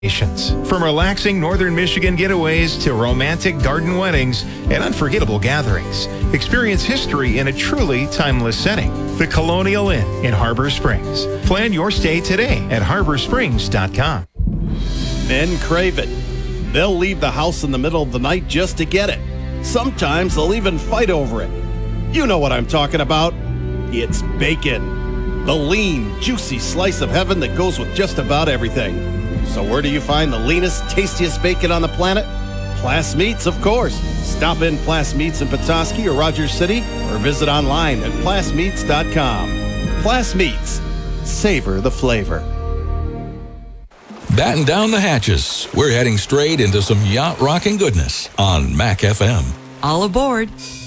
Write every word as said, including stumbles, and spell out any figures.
From relaxing northern Michigan getaways to romantic garden weddings and unforgettable gatherings, experience history in a truly timeless setting. The Colonial Inn in Harbor Springs. Plan your stay today at harbor springs dot com. Men crave it. They'll leave the house in the middle of the night just to get it. Sometimes they'll even fight over it. You know what I'm talking about. It's bacon. The lean, juicy slice of heaven that goes with just about everything. So where do you find the leanest, tastiest bacon on the planet? Plass Meats, of course. Stop in Plass Meats in Petoskey or Rogers City, or visit online at plass meats dot com. Plass Meats. Savor the flavor. Batten down the hatches. We're heading straight into some yacht rocking goodness on Mac F M. All aboard.